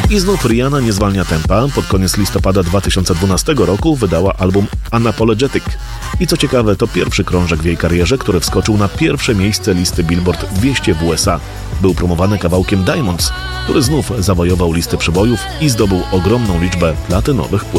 I znów Rihanna nie zwalnia tempa. Pod koniec listopada 2012 roku wydała album Unapologetic. I co ciekawe, to pierwszy krążek w jej karierze, który wskoczył na pierwsze miejsce listy Billboard 200 w USA. Był promowany kawałkiem Diamonds, który znów zawojował listy przebojów i zdobył ogromną liczbę platynowych płyt.